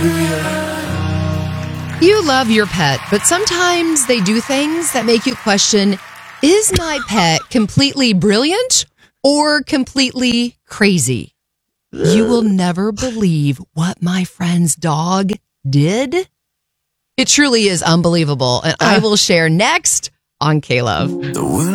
You love your pet, but sometimes they do things that make you question, is my pet completely brilliant or completely crazy? You will never believe what my friend's dog did. It truly is unbelievable, and I will share next on K-Love.